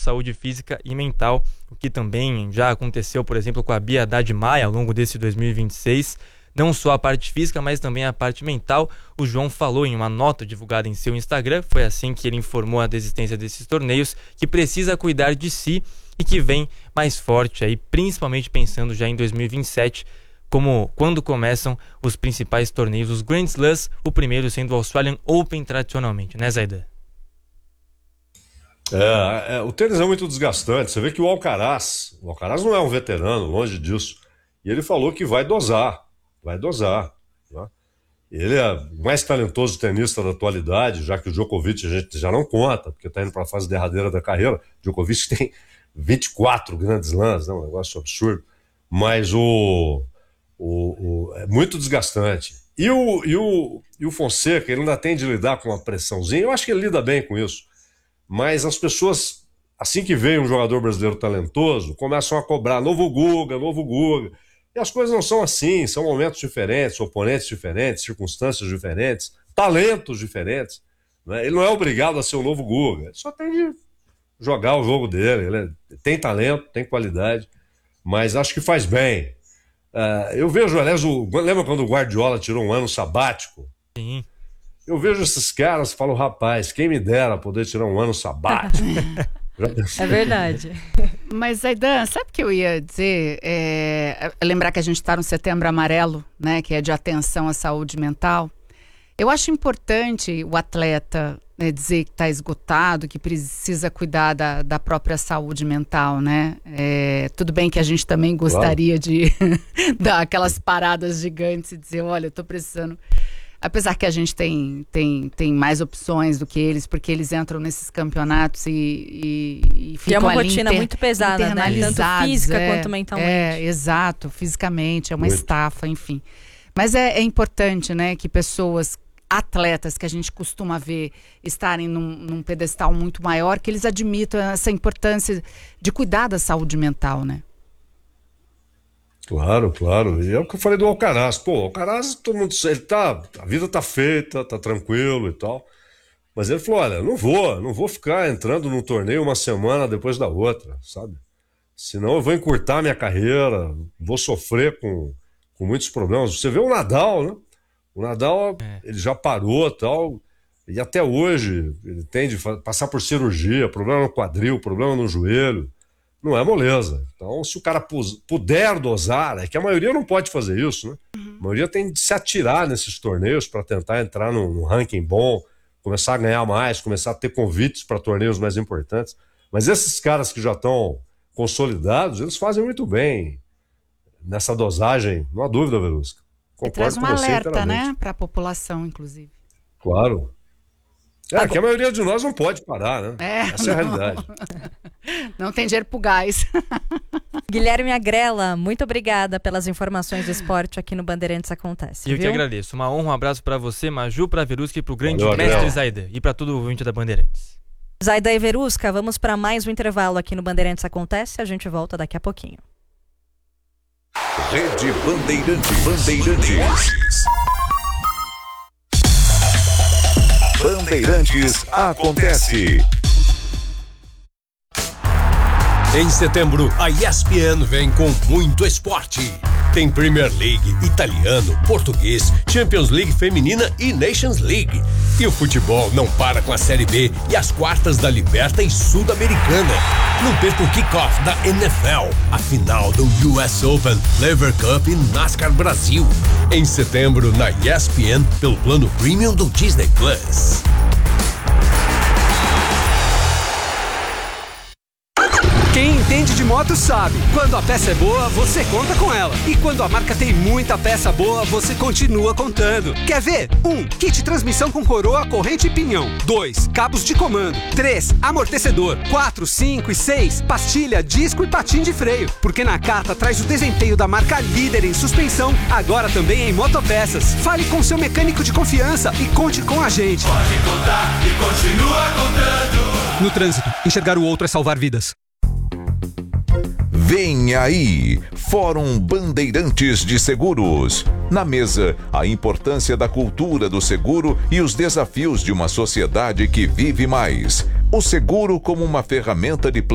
saúde física e mental, o que também já aconteceu, por exemplo, com a Bia Haddad Maia ao longo desse 2026. Não só a parte física, mas também a parte mental. O João falou em uma nota divulgada em seu Instagram, foi assim que ele informou a desistência desses torneios, que precisa cuidar de si e que vem mais forte aí, principalmente pensando já em 2027, como quando começam os principais torneios, os Grand Slams, o primeiro sendo o Australian Open tradicionalmente, né, Zaidan? O tênis é muito desgastante. Você vê que o Alcaraz não é um veterano, longe disso, e ele falou que vai dosar, né? Ele é o mais talentoso tenista da atualidade, já que o Djokovic a gente já não conta, porque está indo para a fase derradeira da carreira. Djokovic tem 24 grandes slams, né? Um negócio absurdo, mas é muito desgastante. E o Fonseca, ele ainda tem de lidar com uma pressãozinha. Eu acho que ele lida bem com isso, mas as pessoas, assim que vem um jogador brasileiro talentoso, começam a cobrar novo Guga. E as coisas não são assim, são momentos diferentes, oponentes diferentes, circunstâncias diferentes, talentos diferentes, né? Ele não é obrigado a ser o novo Guga, ele só tem de jogar o jogo dele. Ele tem talento, tem qualidade, mas acho que faz bem. Eu vejo, aliás, lembra quando o Guardiola tirou um ano sabático? Sim. Eu vejo esses caras e falo, rapaz, quem me dera poder tirar um ano sabático. É verdade. Mas, Zaidan, sabe o que eu ia dizer? Lembrar que a gente está no Setembro Amarelo, né, que é de atenção à saúde mental. Eu acho importante o atleta, né, dizer que está esgotado, que precisa cuidar da própria saúde mental, né? Tudo bem que a gente também gostaria de dar aquelas paradas gigantes e dizer, olha, eu estou precisando... Apesar que a gente tem mais opções do que eles, porque eles entram nesses campeonatos e ficam é uma ali rotina muito pesada, né? Tanto física quanto mentalmente. Exato, fisicamente, é uma estafa, enfim. Mas é importante, né, que pessoas, atletas que a gente costuma ver estarem num pedestal muito maior, que eles admitam essa importância de cuidar da saúde mental, né? Claro. E é o que eu falei do Alcaraz. Pô, o Alcaraz, todo mundo, a vida tá feita, tá tranquilo e tal. Mas ele falou, olha, não vou ficar entrando num torneio uma semana depois da outra, sabe? Senão eu vou encurtar minha carreira, vou sofrer com muitos problemas. Você vê o Nadal, né? O Nadal, ele já parou e tal, e até hoje ele tem de passar por cirurgia, problema no quadril, problema no joelho. Não é moleza. Então, se o cara puder dosar, é que a maioria não pode fazer isso, né? A maioria tem de se atirar nesses torneios para tentar entrar num ranking bom, começar a ganhar mais, começar a ter convites para torneios mais importantes. Mas esses caras que já estão consolidados, eles fazem muito bem nessa dosagem, não há dúvida, Verusca. E traz um alerta, né, para a população, inclusive. Claro. Que a maioria de nós não pode parar, né? Essa é a realidade. Não tem dinheiro pro gás. Guilherme Agrela, muito obrigada pelas informações do esporte aqui no Bandeirantes Acontece. Eu que agradeço. Uma honra, um abraço pra você, Maju, pra Verusca e pro grande mestre Zaidan. E pra todo o ouvinte da Bandeirantes. Zaidan e Verusca, vamos para mais um intervalo aqui no Bandeirantes Acontece. A gente volta daqui a pouquinho. Rede Bandeirantes. Bandeirantes Acontece. Em setembro, a ESPN vem com muito esporte. Tem Premier League, italiano, português, Champions League feminina e Nations League. E o futebol não para com a Série B e as quartas da Libertadores e Sul-Americana. Não perca o kickoff da NFL, a final do US Open, Lever Cup e NASCAR Brasil. Em setembro, na ESPN, pelo plano Premium do Disney Plus. Quem entende de moto sabe, quando a peça é boa, você conta com ela. E quando a marca tem muita peça boa, você continua contando. Quer ver? 1. Kit transmissão com coroa, corrente e pinhão. 2. Cabos de comando. 3. Amortecedor. 4, 5 e 6. Pastilha, disco e patim de freio. Porque Nakata traz o desempenho da marca líder em suspensão, agora também em motopeças. Fale com seu mecânico de confiança e conte com a gente. Pode contar e continua contando. No trânsito, enxergar o outro é salvar vidas. Vem aí, Fórum Bandeirantes de Seguros. Na mesa, a importância da cultura do seguro e os desafios de uma sociedade que vive mais. O seguro como uma ferramenta de